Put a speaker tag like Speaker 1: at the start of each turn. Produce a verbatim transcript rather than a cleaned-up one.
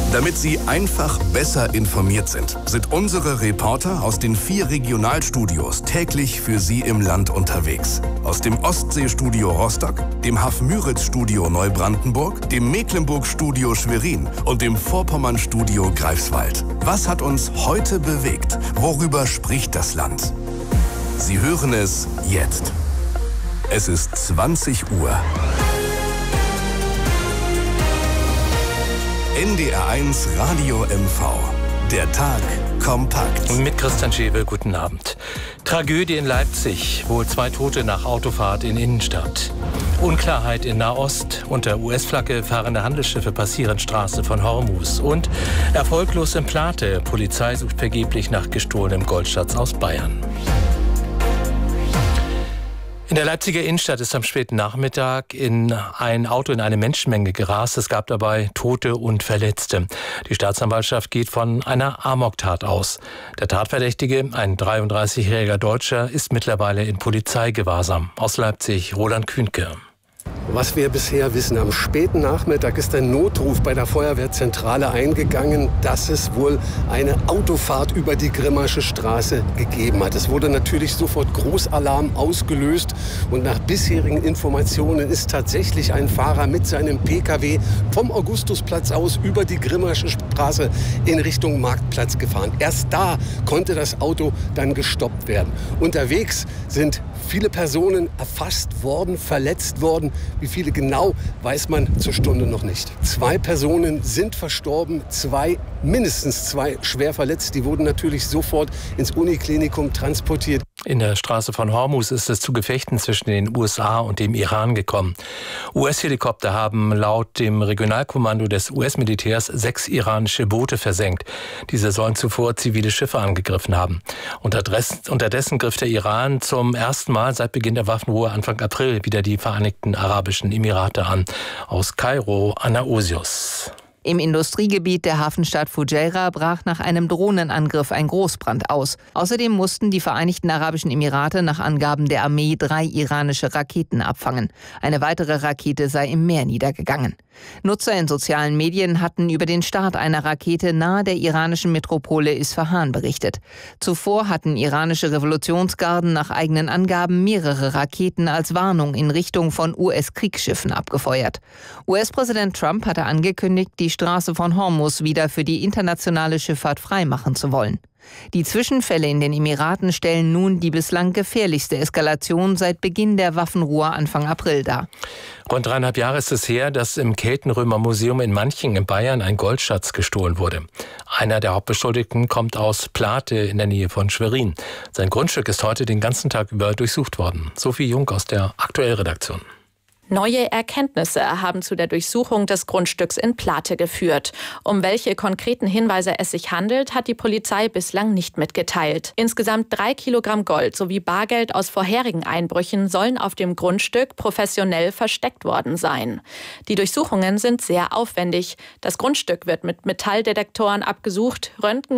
Speaker 1: Damit Sie einfach besser informiert sind, sind unsere Reporter aus den vier Regionalstudios täglich für Sie im Land unterwegs. Aus dem Ostseestudio Rostock, dem Hafmüritz-Studio Neubrandenburg, dem Mecklenburg-Studio Schwerin und dem Vorpommern-Studio Greifswald. Was hat uns heute bewegt? Worüber spricht das Land? Sie hören es jetzt. Es ist zwanzig Uhr. N D R eins Radio M V. Der Tag kompakt.
Speaker 2: Mit Christian Schewe, guten Abend. Tragödie in Leipzig, wohl zwei Tote nach Autofahrt in Innenstadt. Unklarheit in Nahost. Unter U S-Flagge fahrende Handelsschiffe passieren Straße von Hormuz. Und erfolglos in Plate. Polizei sucht vergeblich nach gestohlenem Goldschatz aus Bayern. In der Leipziger Innenstadt ist am späten Nachmittag in ein Auto in eine Menschenmenge gerast. Es gab dabei Tote und Verletzte. Die Staatsanwaltschaft geht von einer Amoktat aus. Der Tatverdächtige, ein dreiunddreißigjähriger Deutscher, ist mittlerweile in Polizeigewahrsam. Aus Leipzig, Roland Kühnke.
Speaker 3: Was wir bisher wissen, am späten Nachmittag ist ein Notruf bei der Feuerwehrzentrale eingegangen, dass es wohl eine Autofahrt über die Grimmasche Straße gegeben hat. Es wurde natürlich sofort Großalarm ausgelöst und nach bisherigen Informationen ist tatsächlich ein Fahrer mit seinem Pkw vom Augustusplatz aus über die Grimmasche Straße in Richtung Marktplatz gefahren. Erst da konnte das Auto dann gestoppt werden. Unterwegs sind viele Personen erfasst worden, verletzt worden. Wie viele genau, weiß man zur Stunde noch nicht. Zwei Personen sind verstorben, zwei, mindestens zwei schwer verletzt. Die wurden natürlich sofort ins Uniklinikum transportiert.
Speaker 2: In der Straße von Hormuz ist es zu Gefechten zwischen den U S A und dem Iran gekommen. U S-Helikopter haben laut dem Regionalkommando des U S-Militärs sechs iranische Boote versenkt. Diese sollen zuvor zivile Schiffe angegriffen haben. Unterdessen griff der Iran zum ersten Mal seit Beginn der Waffenruhe Anfang April wieder die Vereinigten Arabischen Emirate an. Aus Kairo, Anna Osius.
Speaker 4: Im Industriegebiet der Hafenstadt Fujairah brach nach einem Drohnenangriff ein Großbrand aus. Außerdem mussten die Vereinigten Arabischen Emirate nach Angaben der Armee drei iranische Raketen abfangen. Eine weitere Rakete sei im Meer niedergegangen. Nutzer in sozialen Medien hatten über den Start einer Rakete nahe der iranischen Metropole Isfahan berichtet. Zuvor hatten iranische Revolutionsgarden nach eigenen Angaben mehrere Raketen als Warnung in Richtung von U S-Kriegsschiffen abgefeuert. U S-Präsident Trump hatte angekündigt, die Straße von Hormuz wieder für die internationale Schifffahrt freimachen zu wollen. Die Zwischenfälle in den Emiraten stellen nun die bislang gefährlichste Eskalation seit Beginn der Waffenruhe Anfang April dar.
Speaker 2: Rund dreieinhalb Jahre ist es her, dass im Keltenrömer-Museum in Manching in Bayern ein Goldschatz gestohlen wurde. Einer der Hauptbeschuldigten kommt aus Plate in der Nähe von Schwerin. Sein Grundstück ist heute den ganzen Tag über durchsucht worden. Sophie Jung aus der Aktuellredaktion.
Speaker 5: Neue Erkenntnisse haben zu der Durchsuchung des Grundstücks in Plate geführt. Um welche konkreten Hinweise es sich handelt, hat die Polizei bislang nicht mitgeteilt. Insgesamt drei Kilogramm Gold sowie Bargeld aus vorherigen Einbrüchen sollen auf dem Grundstück professionell versteckt worden sein. Die Durchsuchungen sind sehr aufwendig. Das Grundstück wird mit Metalldetektoren abgesucht, Röntgen